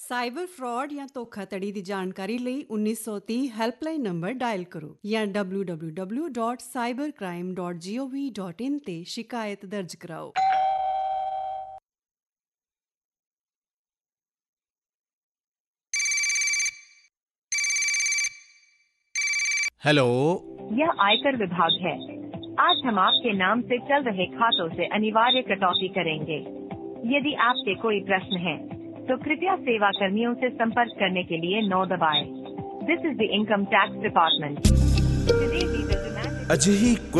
Cyber fraud ਜਾਂ ਧੋਖਾਧੜੀ ਦੀ ਜਾਣਕਾਰੀ ਲਈ 1930 ਹੈਲਪਲਾਈਨ ਨੰਬਰ ਡਾਇਲ ਕਰੋ ਜਾਂ www.cybercrime.gov.in ਤੇ ਸ਼ਿਕਾਇਤ ਦਰਜ ਕਰਾਓ। हेलो, यह आयकर विभाग है। आज हम आपके नाम से चल रहे खातों से अनिवार्य कटौती करेंगे। यदि आपके कोई प्रश्न हैं, तो कृपया सेवा कर्मियों से संपर्क करने के लिए 9 दबाएं। This is the Income Tax Department. अजही